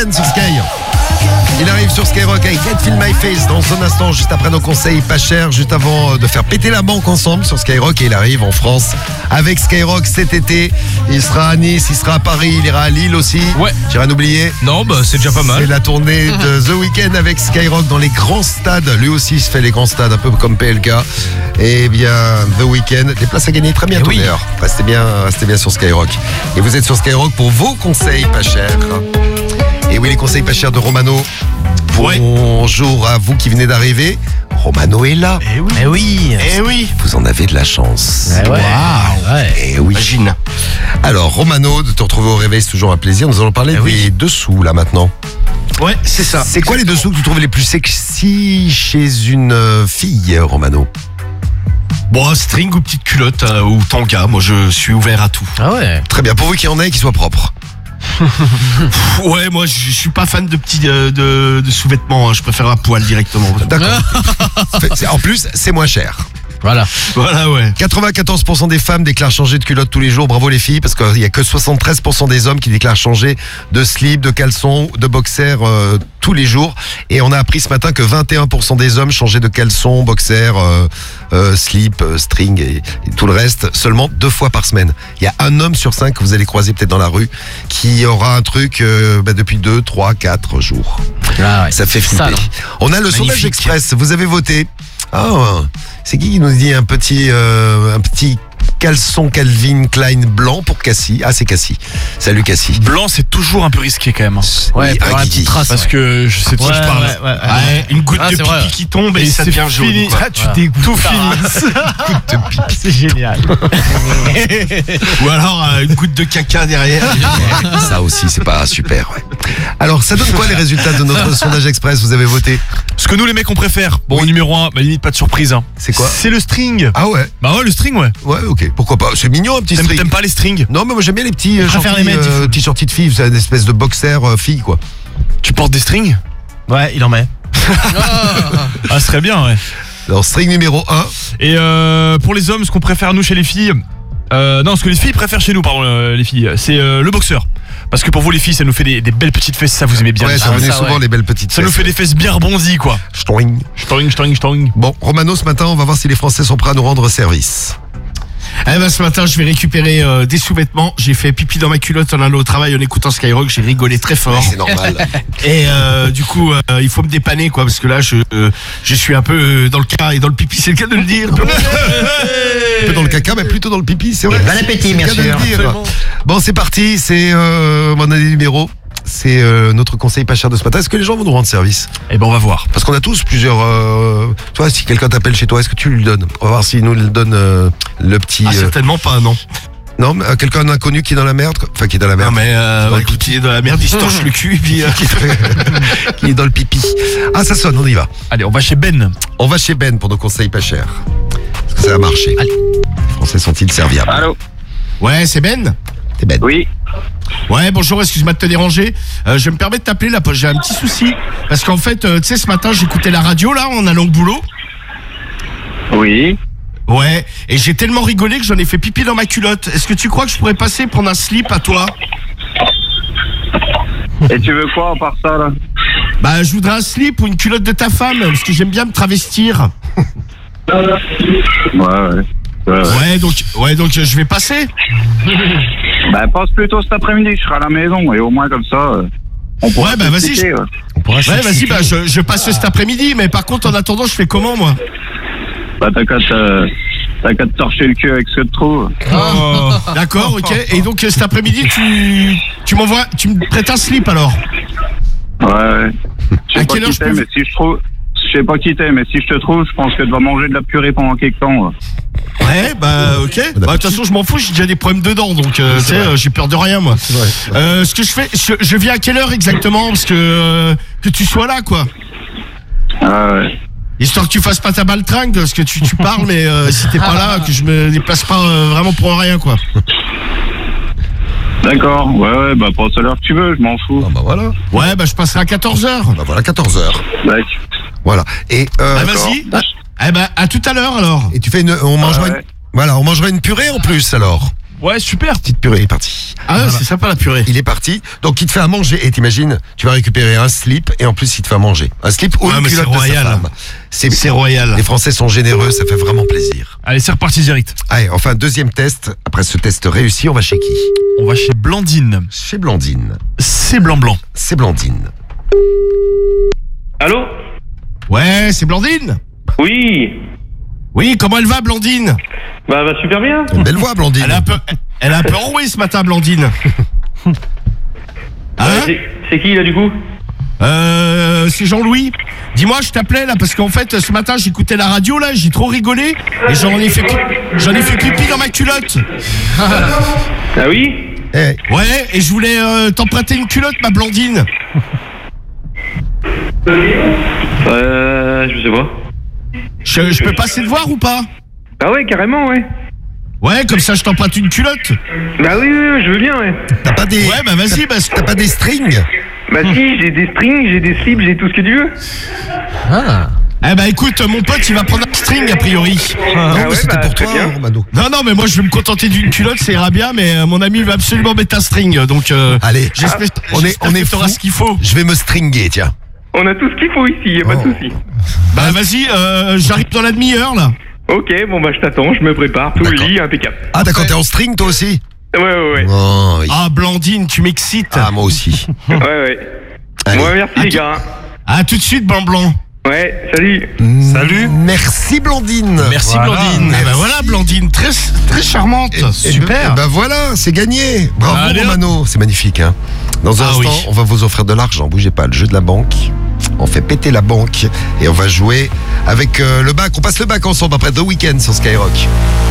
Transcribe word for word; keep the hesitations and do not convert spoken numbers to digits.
sur Sky. Il arrive sur Skyrock avec Get Feel My Face dans un instant, juste après nos conseils pas chers, juste avant de faire péter la banque ensemble sur Skyrock. Et il arrive en France avec Skyrock cet été. Il sera à Nice, il sera à Paris, il ira à Lille aussi. Ouais. J'ai rien oublié. Non, bah c'est déjà pas mal. C'est la tournée de The Weeknd avec Skyrock dans les grands stades. Lui aussi se fait les grands stades, un peu comme P L K. Et bien, The Weeknd, des places à gagner très bientôt oui. d'ailleurs. Restez bien, restez bien sur Skyrock. Et vous êtes sur Skyrock pour vos conseils pas chers. Et oui, les conseils pas chers de Romano. Bonjour à vous qui venez d'arriver. Romano est là. Eh oui. Eh oui. Eh oui. Vous en avez de la chance. Eh ouais. Waouh. Ouais. Eh oui. Imagine. Alors, Romano, de te retrouver au réveil, c'est toujours un plaisir. Nous allons parler Eh des oui. dessous, là, maintenant. Ouais, c'est ça. C'est quoi les dessous que tu trouves les plus sexy chez une euh, fille, Romano? Bon, string ou petite culotte euh, ou tanga, moi je suis ouvert à tout. Ah ouais. Très bien, pourvu qu'il y en ait qui soient propres. Ouais, moi je je suis pas fan de petits euh, de, de sous-vêtements, hein. Je préfère à poil directement. D'accord. C'est- En plus, c'est moins cher. Voilà. Voilà, ouais. quatre-vingt-quatorze pour cent des femmes déclarent changer de culotte tous les jours. Bravo les filles, parce qu'il n'y a que soixante-treize pour cent des hommes qui déclarent changer de slip, de caleçon, de boxer euh, tous les jours. Et on a appris ce matin que vingt et un pour cent des hommes changeaient de caleçon, boxer, euh, euh, slip, euh, string et, et tout le reste seulement deux fois par semaine. Il y a un homme sur cinq que vous allez croiser peut-être dans la rue qui aura un truc euh, bah, depuis deux, trois, quatre jours. Ah ouais. Ça fait flipper. Sale. On a le sondage Magnifique. express. Vous avez voté. Ah, c'est qui qui nous dit un petit, euh, un petit caleçon Calvin Klein blanc pour Cassie? Ah, c'est Cassie. Salut Cassie. Blanc, c'est toujours un peu risqué quand même. Ouais, Oui, pour un avoir la Kiki. petite trace. Parce ouais. que je sais de quoi Ouais, je parle. ouais, ouais, ouais. Ouais, une goutte Ah, de c'est pipi vrai. qui tombe et, Et ça c'est devient jaune. fini. quoi. Ah, tu Voilà. dégoûtes. Tout fini. C'est génial. Ou alors euh, une goutte de caca derrière. Ça aussi, c'est pas super. Ouais. Alors, ça donne quoi les résultats de notre sondage express? Vous avez voté? Ce que nous les mecs on préfère. Bon, Oui. numéro un, bah limite pas de surprise. Hein. C'est quoi? C'est le string. Ah ouais. Bah ouais, le string, ouais. Ouais, ok. Pourquoi pas? C'est mignon un petit T'aimes string. t'aimes pas les strings? Non, mais moi j'aime bien les petits euh, préfère shorties, les mettre, euh, petits shorties de filles. C'est une espèce de boxer euh, fille, quoi. Tu portes des strings? Ouais, il en met. Ah, ce serait bien, ouais. Alors, string numéro un. Et euh, pour les hommes, ce qu'on préfère nous chez les filles, euh, non, ce que les filles préfèrent chez nous, pardon, euh, les filles, c'est euh, le boxeur. Parce que pour vous les filles, ça nous fait des, des belles petites fesses, ça vous aimez bien. Ouais, ça, ça revenait ça, souvent ouais. les belles petites Ça nous fesses. fait des fesses bien rebondies, quoi. Stoing. Stoing, stoing, stoing. Bon, Romano, ce matin, on va voir si les Français sont prêts à nous rendre service. Eh ben ce matin je vais récupérer euh, des sous-vêtements. J'ai fait pipi dans ma culotte en allant au travail en écoutant Skyrock. J'ai rigolé très fort. C'est normal. Et euh, du coup, euh, il faut me dépanner, quoi, parce que là, je, euh, je suis un peu euh, dans le cas et dans le pipi, c'est le cas de le dire. Un peu dans le caca, mais plutôt dans le pipi, c'est vrai. Bon appétit, C'est le bien cas de sûr. le dire. Absolument. Bon, c'est parti, c'est euh, on a des numéros. C'est euh, notre conseil pas cher de ce matin. Est-ce que les gens vont nous rendre service? Eh ben on va voir. Parce qu'on a tous plusieurs. Euh, toi, si quelqu'un t'appelle chez toi, est-ce que tu lui donnes? On va voir s'il nous le donne euh, le petit. Ah, euh, certainement pas, non. non, mais, euh, quelqu'un d'inconnu qui est dans la merde, quoi. Enfin qui est dans la Non, merde. mais euh, Dans ouais, le écoute, il est dans la merde, il se torche le cul, et puis. euh, qui est dans le pipi. Ah, ça sonne, on y va. Allez, on va chez Ben. On va chez Ben pour nos conseils pas chers. Est-ce que ça va marcher? Allez. Les Français sont-ils serviables? Allô? Ouais, c'est Ben. C'est Ben. Oui. Ouais, bonjour, excuse-moi de te déranger. Euh, je me permets de t'appeler là, parce que j'ai un petit souci. Parce qu'en fait, euh, tu sais, ce matin, j'écoutais la radio là, en allant au boulot. Oui. Ouais, et j'ai tellement rigolé que j'en ai fait pipi dans ma culotte. Est-ce que tu crois que je pourrais passer prendre un slip à toi? Et tu veux quoi à part ça, là? Bah, je voudrais un slip ou une culotte de ta femme, parce que j'aime bien me travestir. Ouais, ouais. Ouais, ouais. Ouais, donc, ouais, donc euh, je vais passer. Bah, passe plutôt cet après-midi, je serai à la maison, et au moins comme ça, euh, on pourra Ouais, bah, vas-y, s'expliquer, je- ouais. On pourra Ouais, s'expliquer. vas-y, bah, je, je passe cet après-midi, mais par contre, en attendant, je fais comment, moi? Bah, t'as qu'à te, t'as qu'à te torcher le cul avec ce que tu trouves. Oh. D'accord, ok. Et donc, euh, cet après-midi, tu, tu m'envoies, tu me prêtes un slip, alors? Ouais, ouais. Je À sais pas quelle heure qui je t'es, peux- mais si je trouve, je sais pas qui t'es, mais si je te trouve, je pense que tu vas manger de la purée pendant quelque temps, ouais. Ouais, bah, ok. Bah, de toute façon, je m'en fous, j'ai déjà des problèmes dedans, donc, euh, tu sais, euh, j'ai peur de rien, moi. C'est vrai, c'est vrai. Euh, ce que je fais, je, je viens à quelle heure exactement? Parce que, euh, que tu sois là, quoi. Ah, ouais. Histoire que tu fasses pas ta baltringue, parce que tu, tu parles, mais euh, si t'es pas là, que je me déplace pas euh, vraiment pour rien, quoi. D'accord, ouais, ouais, bah, passe à l'heure que tu veux, je m'en fous. Ah bah voilà. Ouais, bah, je passerai à quatorze heures. Bah voilà, quatorze heures. D'accord. Voilà. Et, euh, Ah, vas-y. Eh ben, à tout à l'heure, alors. et tu fais une. On mangera ouais. une, voilà, on mangera une purée en plus alors. Ouais, super. Petite purée, il est parti. Ah, c'est sympa la purée. Il est parti. Donc il te fait à manger. Et t'imagines, tu vas récupérer un slip et en plus il te fait à manger. Un slip ou Ouais, une mais culotte c'est de sa royal. femme. C'est C'est royal. Les Français sont généreux, ça fait vraiment plaisir. Allez, c'est reparti direct. Allez, enfin deuxième test. Après ce test réussi, on va chez qui? On va chez Blandine. Chez Blandine. C'est blanc blanc. C'est Blandine. Allô? Ouais, c'est Blandine. Oui. Oui, comment elle va, Blandine? Bah, bah super bien. Une belle voix, Blandine. Elle est un peu, elle est un peu enrouée ce matin, Blandine. Hein? Euh, c'est- C'est qui là du coup? Euh, c'est Jean-Louis. Dis-moi, je t'appelais là parce qu'en fait, ce matin, j'écoutais la radio là, j'ai trop rigolé et j'en ai fait, pi- j'en ai fait pipi dans ma culotte. Ah oui? Eh, Ouais, et je voulais euh, t'emprunter une culotte, ma Blandine. Euh, je sais pas. Je, je peux passer te voir ou pas? Ah ouais, carrément, ouais. Ouais, comme ça, je t'emprunte une culotte. Bah oui, oui, oui, je veux bien, ouais. t'as pas des, Ouais, bah vas-y, parce que t'as pas des strings? Bah si, j'ai des strings, j'ai des slips, j'ai tout ce que tu veux. Eh bah écoute, mon pote, il va prendre un string a priori. Non, Ah mais ouais, c'était bah, pour très toi, bien. Romano. Non, non, mais moi je vais me contenter d'une culotte, ça ira bien, mais euh, mon ami va absolument mettre un string, donc euh, Allez, j'espère, on est, j'espère on que est t'auras fous. ce qu'il faut. Je vais me stringer, tiens. On a tout ce qu'il faut ici, y a pas Oh. de souci. Bah vas-y, euh, j'arrive dans la demi-heure là. Ok, bon bah je t'attends, je me prépare, tout le D'accord. lit, impeccable. Ah, d'accord, t'es en string, toi aussi? Ouais, ouais, ouais. Oh, oui. Ah Blandine, tu m'excites. Ah, moi aussi. Ouais, ouais. Allez. Ouais, merci les gars. À tout de suite, Blanc Blanc. Ouais, salut. Salut. Merci, Blandine. Merci Voilà. Blandine. Ah bah voilà, Blandine, très, très charmante. Et- et Super. ben- Bah voilà, c'est gagné. Bravo, Allez, hop. Romano. C'est magnifique, hein. Dans un Ah instant, oui. on va vous offrir de l'argent. Bougez pas, le jeu de la banque. On fait péter la banque et on va jouer avec euh, le bac. On passe le bac ensemble après The Weeknd sur Skyrock.